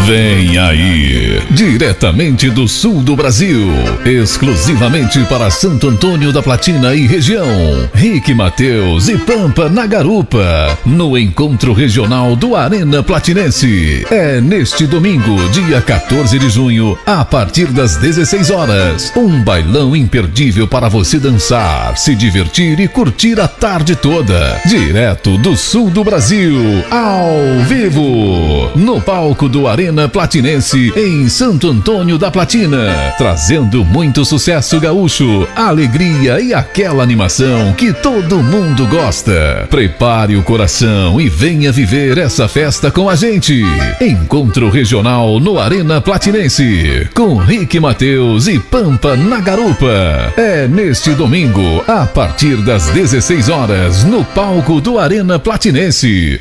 Vem aí, diretamente do sul do Brasil, exclusivamente para Santo Antônio da Platina e região, Rick Mateus e Pampa na Garupa, no encontro regional do Arena Platinense. É neste domingo, dia 14 de junho, a partir das 16 horas. Um bailão imperdível para você dançar, se divertir e curtir a tarde toda. Direto do sul do Brasil, ao vivo, no palco do Arena Platinense em Santo Antônio da Platina, trazendo muito sucesso gaúcho, alegria e aquela animação que todo mundo gosta. Prepare o coração e venha viver essa festa com a gente. Encontro regional no Arena Platinense, com Rick Mateus e Pampa na Garupa. É neste domingo, a partir das 16 horas, no palco do Arena Platinense.